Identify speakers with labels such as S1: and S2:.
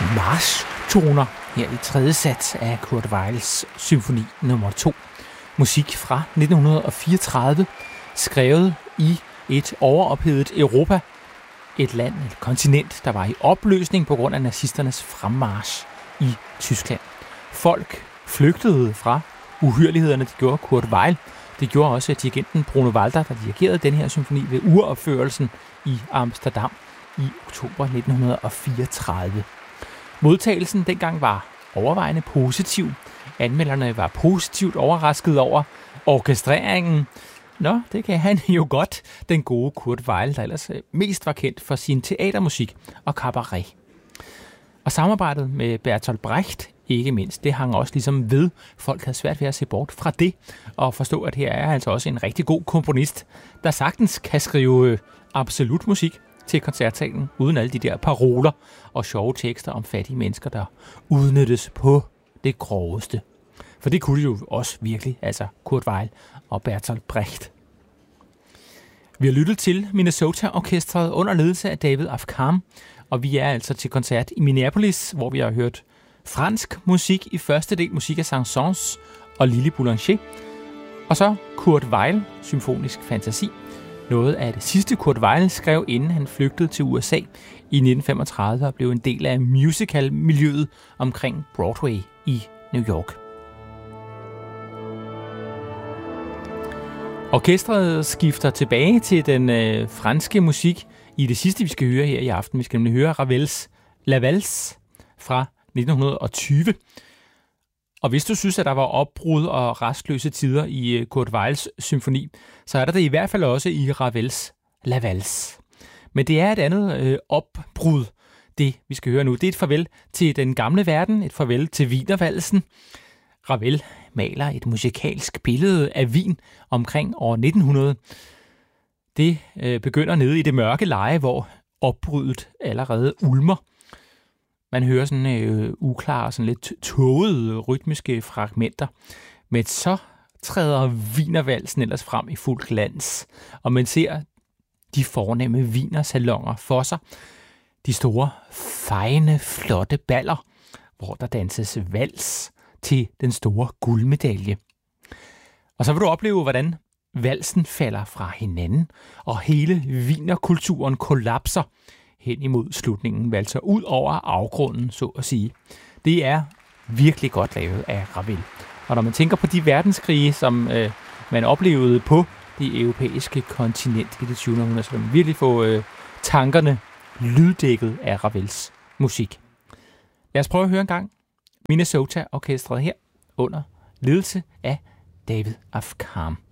S1: marchtoner her i tredje sats af Kurt Weils symfoni nummer 2. Musik fra 1934, skrevet i et overophedet Europa. Et land, et kontinent, der var i opløsning på grund af nazisternes fremmarch i Tyskland. Folk flygtede fra uhyrlighederne, det gjorde Kurt Weill. Det gjorde også dirigenten Bruno Walter, der dirigerede den her symfoni ved uropførelsen i Amsterdam i oktober 1934. Modtagelsen dengang var overvejende positiv. Anmelderne var positivt overrasket over orkestreringen. Nå, det kan han jo godt, den gode Kurt Weill, der ellers mest var kendt for sin teatermusik og cabaret. Og samarbejdet med Bertolt Brecht, ikke mindst, det hang også ligesom ved. Folk havde svært ved at se bort fra det, og forstå, at her er altså også en rigtig god komponist, der sagtens kan skrive absolut musik til koncertsalen, uden alle de der paroler og sjove tekster om fattige mennesker, der udnyttes på det groveste. For det kunne jo også virkelig, altså Kurt Weill og Bertolt Brecht. Vi har lyttet til Minnesota-orkestret under ledelse af David Afkham, og vi er altså til koncert i Minneapolis, hvor vi har hørt fransk musik i første del, musik af Saint-Saëns og Lili Boulanger, og så Kurt Weill, symfonisk fantasi. Noget af det sidste Kurt Weill skrev, inden han flygtede til USA i 1935 og blev en del af musical-miljøet omkring Broadway i New York. Orkestret skifter tilbage til den franske musik i det sidste, vi skal høre her i aften. Vi skal nemlig høre Ravels La Valse fra 1920. Og hvis du synes, at der var opbrud og rastløse tider i Kurt Weils symfoni, så er der det i hvert fald også i Ravels La Valse. Men det er et andet opbrud, det vi skal høre nu. Det er et farvel til den gamle verden, et farvel til Wienervalsen. Ravel maler et musikalsk billede af Wien omkring år 1900. Det begynder nede i det mørke leje, hvor opbruddet allerede ulmer. Man hører sådan uklare, sådan lidt tågede rytmiske fragmenter. Men så træder Wienervalsen ellers frem i fuld glans, og man ser de fornemme wienersalonger for sig. De store, fejne, flotte baller, hvor der danses vals til den store guldmedalje. Og så vil du opleve, hvordan valsen falder fra hinanden, og hele wienerkulturen kollapser hen imod slutningen, valser ud over afgrunden, så at sige. Det er virkelig godt lavet af Ravel. Og når man tænker på de verdenskrige, som man oplevede på det europæiske kontinent i det 20. århundrede, så kan man virkelig få tankerne lyddækket af Ravels musik. Lad os prøve at høre en gang Minnesota-orkestret her under ledelse af David Afkham.